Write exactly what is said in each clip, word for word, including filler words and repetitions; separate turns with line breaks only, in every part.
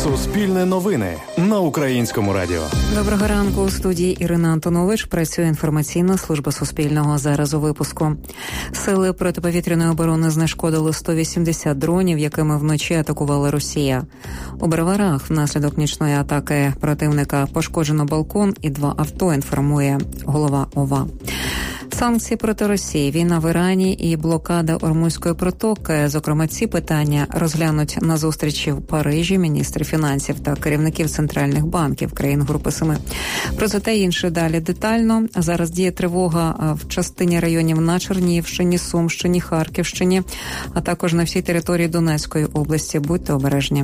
Суспільне новини на Українському радіо.
Доброго ранку. У студії Ірина Антонович. Працює інформаційна служба Суспільного. Зараз у випуску. Сили протиповітряної оборони знешкодили сто вісімдесят дронів, якими вночі атакувала Росія. У Броварах внаслідок нічної атаки противника пошкоджено балкон і два авто, інформує голова ОВА. Санкції проти Росії, війна в Ірані і блокада Ормузької протоки. Зокрема, ці питання розглянуть на зустрічі в Парижі міністри фінансів та керівників центральних банків країн Групи Семи. Про це та інше далі детально. Зараз діє тривога в частині районів на Чернігівщині, Сумщині, Харківщині, а також на всій території Донецької області. Будьте обережні.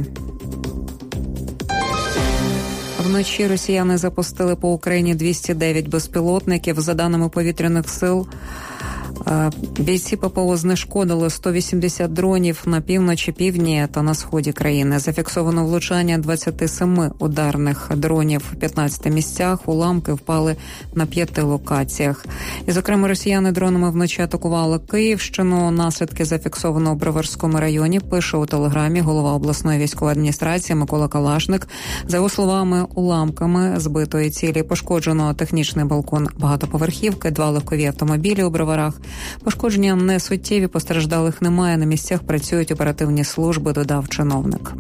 Вночі росіяни запустили по Україні двісті дев'ять безпілотників. За даними повітряних сил, бійці ППО знешкодили сто вісімдесят дронів на півночі, півдні та на сході країни. Зафіксовано влучання двадцять сім ударних дронів в п'ятнадцяти місцях. Уламки впали на п'яти локаціях. І, зокрема, росіяни дронами вночі атакували Київщину. Наслідки зафіксовано у Броварському районі, пише у телеграмі голова обласної військової адміністрації Микола Калашник. За його словами, уламками збитої цілі пошкоджено технічний балкон багатоповерхівки, два легкові автомобілі у Броварах. Пошкодження не суттєві, постраждалих немає. На місцях працюють оперативні служби, додав чиновник.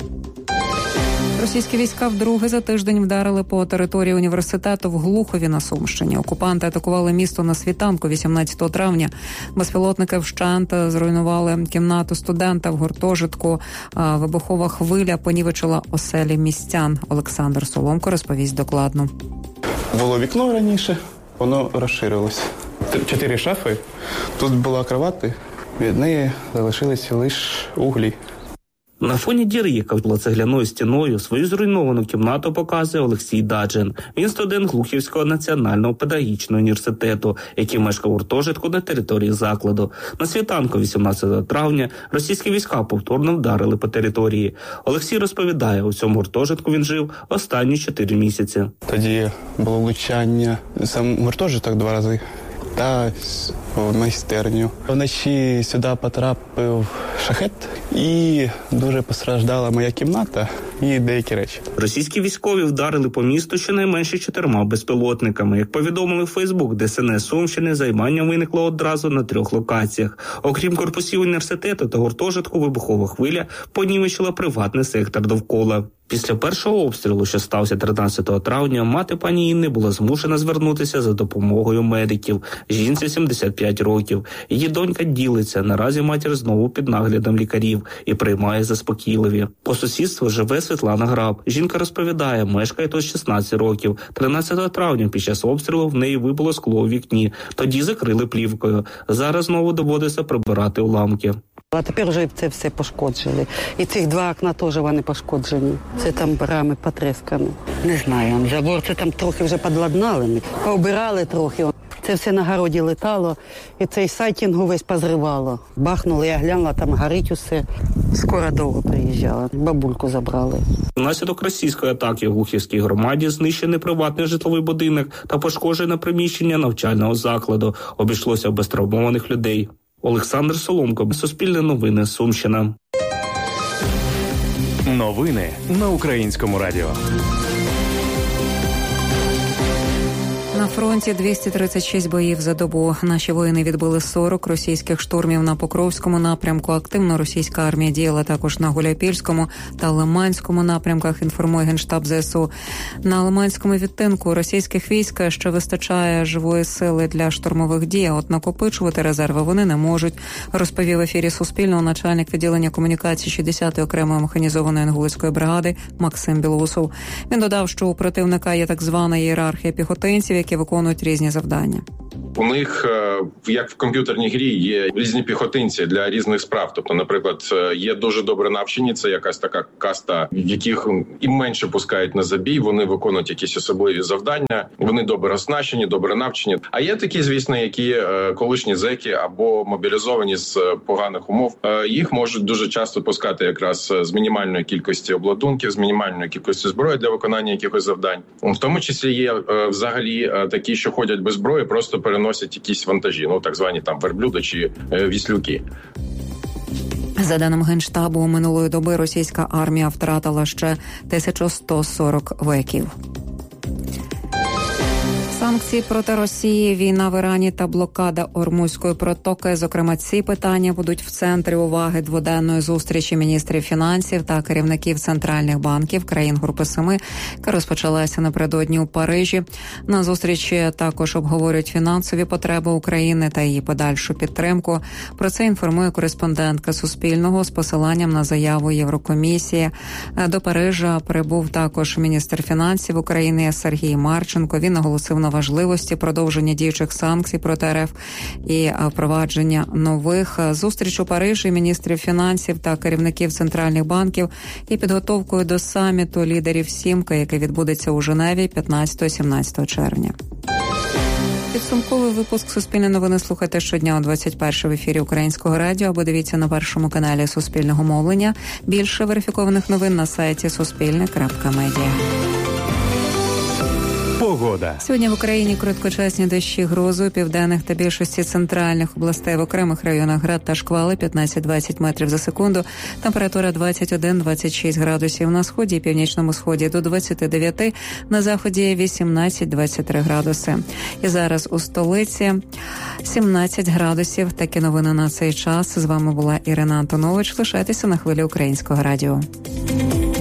Російські війська вдруге за тиждень вдарили по території університету в Глухові на Сумщині. Окупанти атакували місто на світанку вісімнадцятого травня. Безпілотники вщент зруйнували кімнату студента в гуртожитку. Вибухова хвиля понівечила оселі містян. Олександр Соломко розповість докладно.
Було вікно раніше, воно розширилося. Чотири шафи. Тут була кровати, від неї залишилися лише углі.
На фоні діри, яка була цегляною стіною, свою зруйновану кімнату показує Олексій Даджин. Він студент Глухівського національного педагогічного університету, який мешкав у гуртожитку на території закладу. На світанку вісімнадцятого травня російські війська повторно вдарили по території. Олексій розповідає, у цьому гуртожитку він жив останні чотири місяці.
Тоді було влучання, сам гуртожиток два рази та в майстерню. Вночі сюди потрапив шахет і дуже постраждала моя кімната і деякі речі.
Російські військові вдарили по місту щонайменше чотирма безпілотниками. Як повідомили в Фейсбук Де Ес Ен Ес Сумщини, займання виникло одразу на трьох локаціях. Окрім корпусів університету та гуртожитку, вибухова хвиля понівечила приватний сектор довкола. Після першого обстрілу, що стався тринадцятого травня, мати пані Інни була змушена звернутися за допомогою медиків. Жінці сімдесят п'ять років. Її донька ділиться. Наразі матір знову під наглядом лікарів і приймає заспокійливі. По сусідству живе Світлана Граб. Жінка розповідає, мешкає тут шістнадцять років. тринадцятого травня під час обстрілу в неї вибило скло у вікні. Тоді закрили плівкою. Зараз знову доводиться прибирати уламки.
А тепер вже це все пошкоджили. І цих два окна теж вони пошкоджені. Це там рами потрескані. Не знаю, забор це там трохи вже підладнали. Пообирали трохи. Це все на городі летало. І цей сайтінг увесь позривало. Бахнули, я глянула, там горить усе. Скоро довго приїжджала. Бабульку забрали.
Внаслідок російської атаки в Глухівській громаді знищений приватний житловий будинок та пошкоджене приміщення навчального закладу. Обійшлося без травмованих людей. Олександр Соломко, Суспільне новини, Сумщина.
Новини на Українському радіо.
На фронті двісті тридцять шість боїв за добу. Наші воїни відбили сорок російських штурмів на Покровському напрямку. Активно російська армія діяла також на Гуляйпільському та Лиманському напрямках, інформує Генштаб Зе Ес У. На Лиманському відтинку російських військ ще вистачає живої сили для штурмових дій, а от накопичувати резерви вони не можуть, розповів в ефірі Суспільного начальник відділення комунікації шістдесятої окремої механізованої інгулецької бригади Максим Білоусов. Він додав, що у противника є так звана ієрархія піхотинців, які виконують різні завдання.
У них, як в комп'ютерній грі, є різні піхотинці для різних справ. Тобто, наприклад, є дуже добре навчені, це якась така каста, в яких і менше пускають на забій, вони виконують якісь особливі завдання, вони добре оснащені, добре навчені. А є такі, звісно, які колишні зеки або мобілізовані з поганих умов. Їх можуть дуже часто пускати якраз з мінімальної кількості обладунків, з мінімальної кількості зброї для виконання якихось завдань. В тому числі є взагалі такі, що ходять без зброї, просто переносять якісь вантажі, ну так звані там верблюди чи віслюки.
За даними Генштабу, минулої доби російська армія втратила ще тисячу сто сорок вояків. Санкції проти Росії, війна в Ірані та блокада Ормузької протоки. Зокрема, ці питання будуть в центрі уваги дводенної зустрічі міністрів фінансів та керівників центральних банків країн Групи Семи, яка розпочалася напередодні у Парижі. На зустрічі також обговорюють фінансові потреби України та її подальшу підтримку. Про це інформує кореспондентка Суспільного з посиланням на заяву Єврокомісії. До Парижа прибув також міністр фінансів України Сергій Марченко. Він наголосив на важливості продовження діючих санкцій проти РФ і впровадження нових. Зустріч у Парижі міністрів фінансів та керівників центральних банків і підготовкою до саміту лідерів Сімки, який відбудеться у Женеві п'ятнадцятого-сімнадцятого червня. Підсумковий випуск «Суспільне новини» слухайте щодня о двадцять першій в ефірі Українського радіо або дивіться на першому каналі Суспільного мовлення. Більше верифікованих новин на сайті суспільне крапка медіа.
Погода.
Сьогодні в Україні короткочасні дощі, грози у південних та більшості центральних областей. В окремих районах град та шквали п'ятнадцять-двадцять метрів за секунду. Температура двадцять один - двадцять шість градусів на сході і північному сході до двадцять дев'ять, на заході вісімнадцять - двадцять три градуси. І зараз у столиці сімнадцять градусів. Такі новини на цей час. З вами була Ірина Антонович. Лишайтеся на хвилі Українського радіо.